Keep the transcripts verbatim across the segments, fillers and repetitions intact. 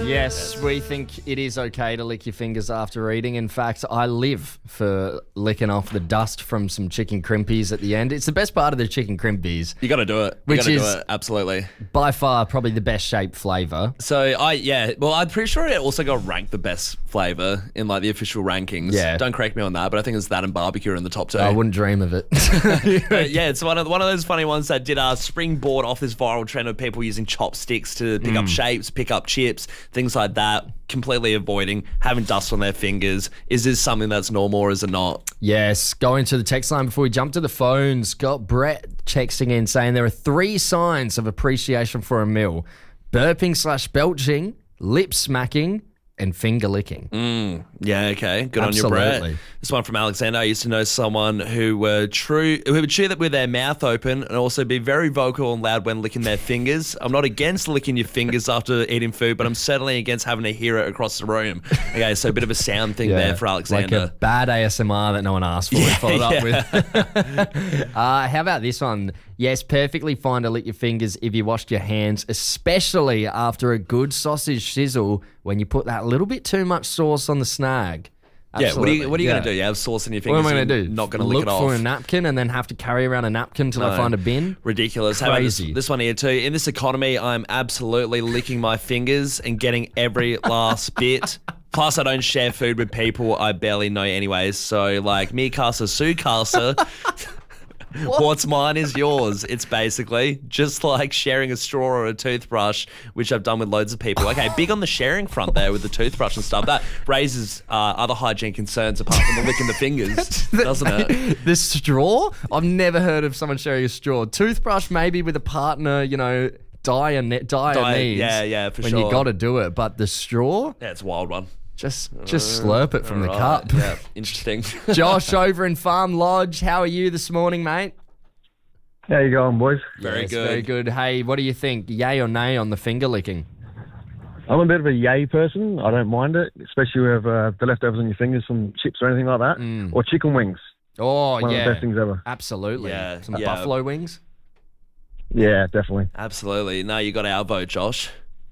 Yes, we think it is okay to lick your fingers after eating. In fact, I live for licking off the dust from some chicken crimpies at the end. It's the best part of the chicken crimpies. You got to do it. You Which got to do is- it. Absolutely. By far, probably the best shaped flavour. So I yeah, well I'm pretty sure it also got ranked the best flavour in like the official rankings. Yeah. Don't correct me on that, but I think it's that and barbecue in the top two. I wouldn't dream of it. But yeah, it's one of one of those funny ones that did uh, springboard off this viral trend of people using chopsticks to pick up shapes, pick up chips, things like that. Completely avoiding having dust on their fingers. Is this something that's normal or is it not? Yes, going to the text line before we jump to the phones. Got Brett texting in saying there are three signs of appreciation for a meal: burping slash belching, lip smacking, and finger licking. Mm, yeah, okay. Good Absolutely. on you, Brett. This one from Alexander. I used to know someone who were true who would chew that with their mouth open and also be very vocal and loud when licking their fingers. I'm not against licking your fingers after eating food, but I'm certainly against having to hear it across the room. Okay, so a bit of a sound thing there for Alexander. Like a bad A S M R that no one asked for. Yeah, and followed yeah. up with. uh, how about this one? Yes, perfectly fine to lick your fingers if you washed your hands, especially after a good sausage sizzle when you put that little bit too much sauce on the snag. Yeah, what are you, what are you Yeah. going to do? You have sauce in your What fingers. am I going to you're do? Not going to Look lick it off. for a napkin and then have to carry around a napkin till I No. find a bin? Ridiculous. How about this, Crazy. this one here too? In this economy, I'm absolutely licking my fingers and getting every last bit. Plus, I don't share food with people I barely know anyways. So, like, me casa, su casa. What's mine is yours. It's basically just like sharing a straw or a toothbrush, which I've done with loads of people. Okay, big on the sharing front there with the toothbrush and stuff. That raises uh, other hygiene concerns apart from the licking the fingers, doesn't it? The straw? I've never heard of someone sharing a straw. Toothbrush, maybe with a partner, you know, dire, ne- dire, Dire- needs. yeah, yeah, for when sure. you got to do it. But the straw, Yeah, it's a wild one. just just slurp it from the Right, cup. Yeah, interesting. Josh over in Farm Lodge, how are you this morning, mate? How you going, boys? Very Yes, good. Very good. Hey, what do you think? Yay or nay on the finger licking? I'm a bit of a yay person. I don't mind it, especially with uh, the leftovers on your fingers from chips or anything like that, Mm. or chicken wings. Oh, One yeah. of the best things ever. Absolutely. Yeah, Some yeah. buffalo wings? Yeah, definitely. Absolutely. No, you got our vote, Josh.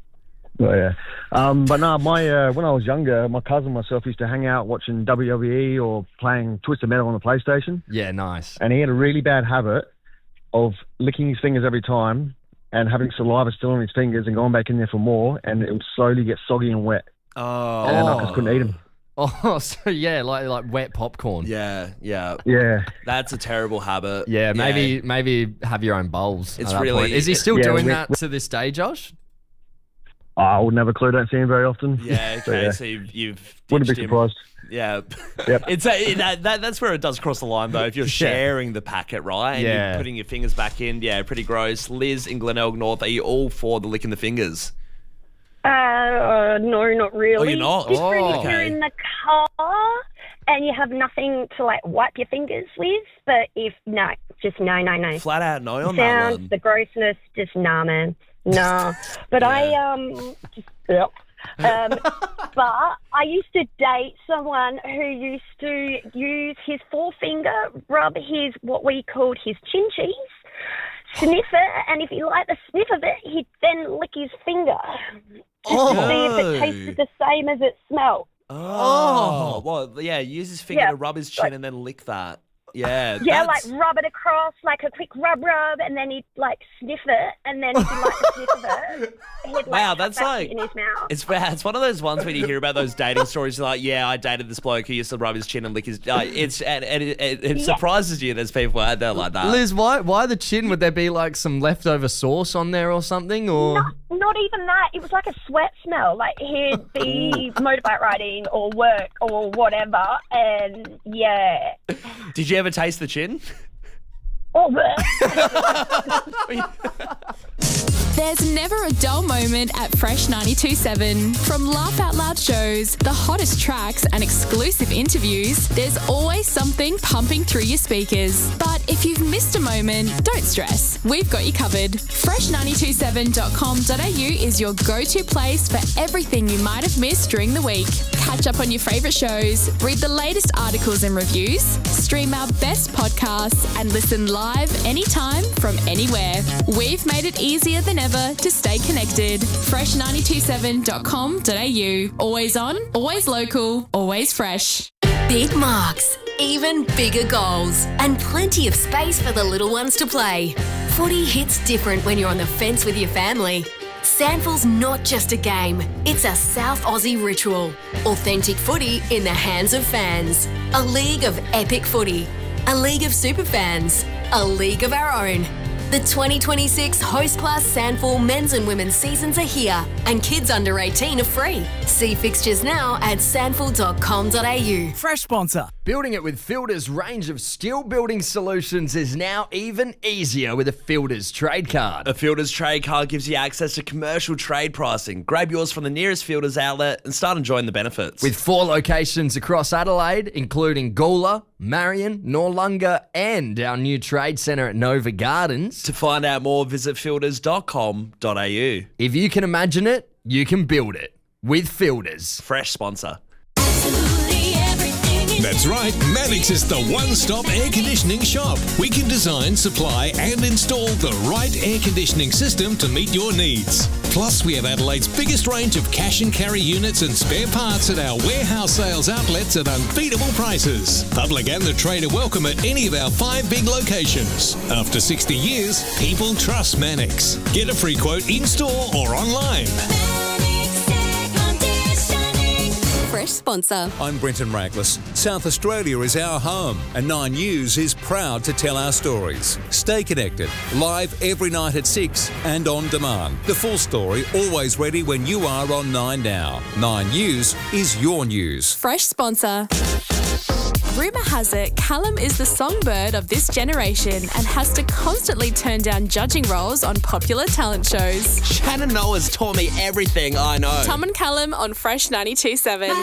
Oh yeah. Um, but no, my uh, when I was younger, my cousin and myself used to hang out watching W W E or playing Twisted Metal on the PlayStation, Yeah, nice. and he had a really bad habit of licking his fingers every time and having saliva still on his fingers and going back in there for more, and it would slowly get soggy and wet, Oh. and I just couldn't eat them. Oh, so yeah, like like wet popcorn. Yeah, yeah. Yeah. That's a terrible habit. Yeah, maybe maybe have your own bowls. It's at that really- point. Is he still Yeah, doing we- that to this day, Josh? Oh, I would never clue. Don't see him very often. Yeah, So, okay, yeah. so you've, you've Wouldn't be ditched him. surprised. Yeah. Yep. It's a, that, that, that's where it does cross the line, though. If you're sharing the packet, right, and Yeah. you're putting your fingers back in, yeah, pretty gross. Liz in Glenelg North, are you all for the licking the fingers? Uh, no, not really. Oh, you're not? Different Oh, if you're okay. in the car and you have nothing to like wipe your fingers with. But if no, just no, no, no. Flat out no on that Sounds, one. the grossness, just nah, man, nah. But I um, just yep. Um, but I used to date someone who used to use his forefinger, rub his what we called his chin cheese, sniff it, and if he liked the sniff of it, he'd then lick his finger just to see if it tasted the same as it smelled. Oh. Well, yeah, use his finger Yeah, to rub his chin like- and then lick that. Yeah. Yeah, that's- like rub it across, like a quick rub rub, and then he'd like sniff it, and then if he liked the sniff of it, he'd like Wow, tuck that's that like- in his mouth. It's it's one of those ones when you hear about those dating stories. You're like, yeah, I dated this bloke who used to rub his chin and lick his. Uh, it's and, and it, it, it Yeah. surprises you. There's people out there like that. Liz, why why the chin? Would there be like some leftover sauce on there or something? Or Not, not even that. It was like a sweat smell. Like he'd be motorbike riding or work or whatever, and yeah. Did you ever taste the chin? Oh, There's never a dull moment at Fresh ninety-two point seven. From laugh out loud shows, the hottest tracks, and exclusive interviews, there's always something pumping through your speakers. But if you've missed a moment, don't stress. We've got you covered. fresh nine two seven dot com dot a u is your go-to place for everything you might have missed during the week. Catch up on your favourite shows, read the latest articles and reviews, stream our best podcasts, and listen live anytime from anywhere. We've made it easier than ever ever to stay connected. fresh nine two seven dot com dot a u. Always on, always local, always fresh. Big marks, even bigger goals, and plenty of space for the little ones to play. Footy hits different when you're on the fence with your family. Sandful's not just a game, it's a South Aussie ritual. Authentic footy in the hands of fans. A league of epic footy. A league of superfans. A league of our own. The twenty twenty-six Host Class Sandful men's and women's seasons are here, and kids under eighteen are free. See fixtures now at sandful dot com dot a u. Fresh sponsor. Building it with Fielder's range of steel building solutions is now even easier with a Fielder's trade card. A Fielder's trade card gives you access to commercial trade pricing. Grab yours from the nearest Fielder's outlet and start enjoying the benefits. With four locations across Adelaide, including Gawler, Marion, Noarlunga, and our new trade centre at Nova Gardens. To find out more, visit fielders dot com dot a u. If you can imagine it, you can build it. With Fielders. Fresh sponsor. That's right, Mannix is the one-stop air conditioning shop. We can design, supply and install the right air conditioning system to meet your needs. Plus, we have Adelaide's biggest range of cash and carry units and spare parts at our warehouse sales outlets at unbeatable prices. Public and the trade are welcome at any of our five big locations. After sixty years, people trust Mannix. Get a free quote in-store or online. Fresh sponsor. I'm Brenton Raglis. South Australia is our home, and Nine News is proud to tell our stories. Stay connected, live every night at six and on demand. The full story always ready when you are on Nine Now. Nine News is your news. Fresh sponsor. Rumour has it Callum is the songbird of this generation and has to constantly turn down judging roles on popular talent shows. Shannon Noah's taught me everything I know. Tom and Callum on Fresh ninety-two point seven.